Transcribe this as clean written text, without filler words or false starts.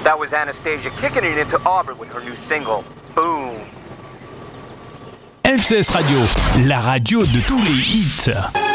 That was Anastasia kicking it into Auburn with her new single, Boom. FCS Radio, la radio de tous les hits.